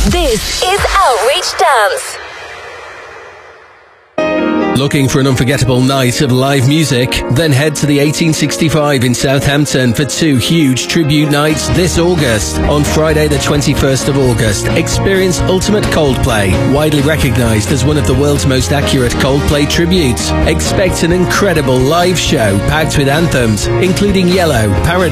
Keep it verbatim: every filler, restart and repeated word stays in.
This is Outreach Dance. Looking for an unforgettable night of live music? Then head to the eighteen sixty-five in Southampton for two huge tribute nights this August. On Friday the twenty-first of August, experience Ultimate Coldplay, widely recognised as one of the world's most accurate Coldplay tributes. Expect an incredible live show packed with anthems, including Yellow, Paradise,